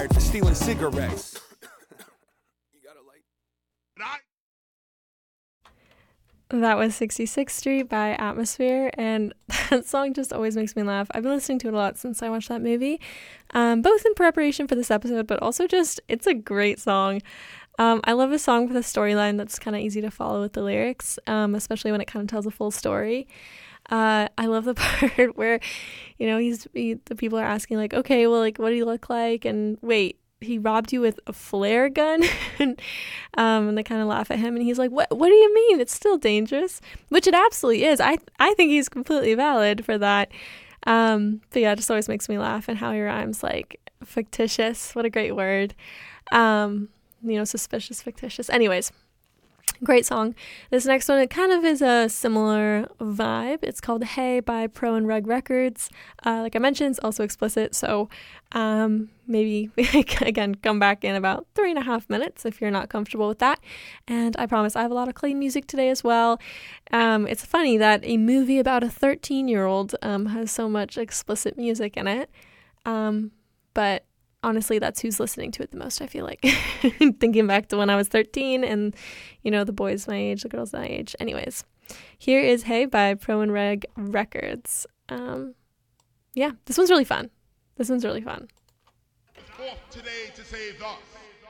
for stealing cigarettes. You gotta like. That was 66th Street by Atmosphere, and that song just always makes me laugh. I've been listening to it a lot since I watched that movie, both in preparation for this episode, but also just, it's a great song. I love a song with a storyline that's kind of easy to follow with the lyrics, especially when it kind of tells a full story. I love the part where, the people are asking, like, okay, well, like, what do you look like? And wait, he robbed you with a flare gun? And they kind of laugh at him, and he's like, what do you mean? It's still dangerous, which it absolutely is. I think he's completely valid for that. But yeah, it just always makes me laugh, and how he rhymes, like, fictitious. What a great word. Suspicious, fictitious. Anyways, great song. This next one, it kind of is a similar vibe. It's called Hey by Pro and Reg Records. Like I mentioned, it's also explicit, so maybe, again, come back in about 3.5 minutes if you're not comfortable with that. And I promise I have a lot of clean music today as well. It's funny that a movie about a 13-year-old has so much explicit music in it, but honestly, that's who's listening to it the most, I feel like. Thinking back to when I was 13 and, the boys my age, the girls my age. Anyways, here is Hey by Pro and Reg Records. This one's really fun. Forth today to save us.